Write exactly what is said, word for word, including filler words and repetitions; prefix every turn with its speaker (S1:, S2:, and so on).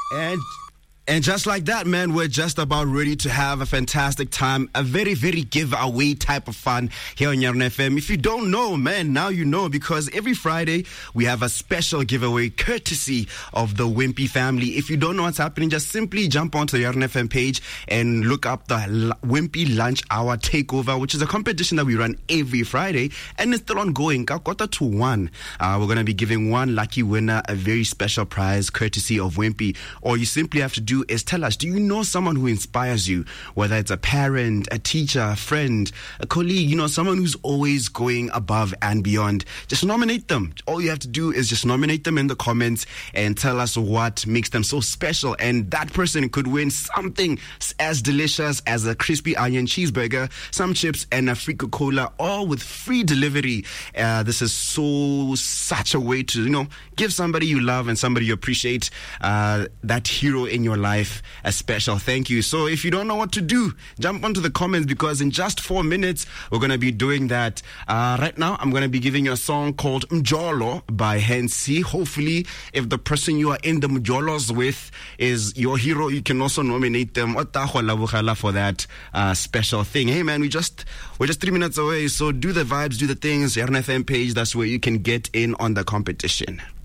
S1: And And just like that, man, we're just about ready to have a fantastic time, a very, very giveaway type of fun here on Yarn F M. If you don't know, man, now you know, because every Friday we have a special giveaway courtesy of the Wimpy family. If you don't know what's happening, just simply jump onto the Yarn F M page and look up the L- Wimpy Lunch Hour Takeover, which is a competition that we run every Friday, and it's still ongoing. Quarter to one, uh, we're going to be giving one lucky winner a very special prize courtesy of Wimpy. All you simply have to do is tell us, do you know someone who inspires you? Whether it's a parent, a teacher, a friend, a colleague, you know, someone who's always going above and beyond. Just nominate them. All you have to do is just nominate them in the comments and tell us what makes them so special. And that person could win something as delicious as a crispy onion cheeseburger, some chips, and a Frico Cola, all with free delivery. Uh, this is so, such a way to, you know, give somebody you love and somebody you appreciate, uh, that hero in your life, a special thank you. So if you don't know what to do, jump onto the comments, because in just four minutes we're going to be doing that. Uh, right now I'm going to be giving you a song called Mjolo by Hensi. Hopefully, if the person you are in the Mjolos with is your hero, you can also nominate them for that uh, special thing. Hey man, we just we're just three minutes away, so do the vibes, do the things. Yarn F M page, that's where you can get in on the competition.